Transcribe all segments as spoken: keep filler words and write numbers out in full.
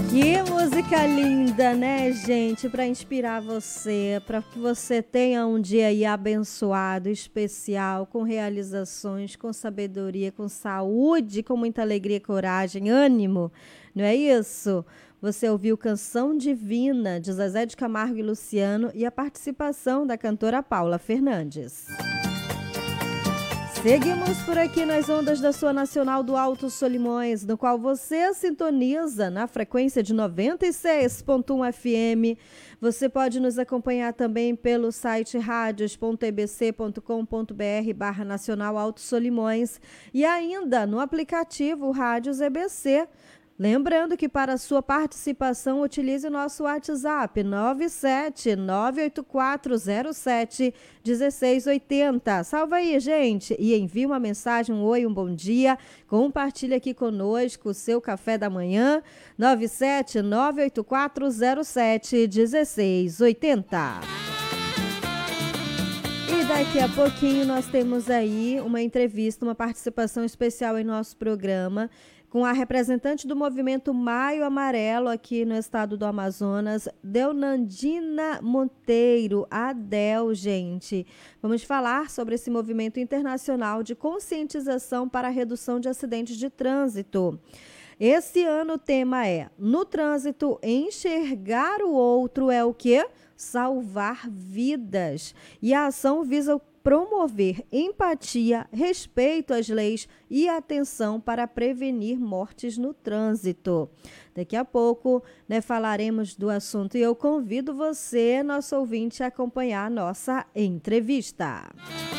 Que música linda, né, gente? Para inspirar você, para que você tenha um dia aí abençoado, especial, com realizações, com sabedoria, com saúde, com muita alegria, coragem, ânimo. Não é isso? Você ouviu Canção Divina, de Zezé de Camargo e Luciano, e a participação da cantora Paula Fernandes. Seguimos por aqui nas ondas da sua Nacional do Alto Solimões, no qual você sintoniza na frequência de noventa e seis ponto um F M. Você pode nos acompanhar também pelo site radios ponto e b c ponto com ponto b r barra Nacional Alto Solimões e ainda no aplicativo Rádios E B C. Lembrando que para sua participação utilize o nosso WhatsApp nove sete nove oito quatro zero sete um seis oito zero. Salva aí, gente, e envie uma mensagem, um oi, um bom dia. Compartilhe aqui conosco o seu café da manhã, nove sete nove oito quatro zero sete um seis oito zero. E daqui a pouquinho nós temos aí uma entrevista, uma participação especial em nosso programa com a representante do movimento Maio Amarelo aqui no estado do Amazonas, Deunandina Monteiro, a Del, gente. Vamos falar sobre esse movimento internacional de conscientização para a redução de acidentes de trânsito. Esse ano o tema é: no trânsito, enxergar o outro é o quê? Salvar vidas. E a ação visa promover empatia, respeito às leis e atenção para prevenir mortes no trânsito. Daqui a pouco, né, falaremos do assunto e eu convido você, nosso ouvinte, a acompanhar a nossa entrevista.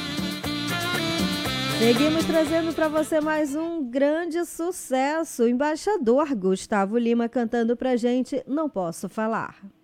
Seguimos trazendo para você mais um grande sucesso. O embaixador Gustavo Lima cantando pra gente Não Posso Falar.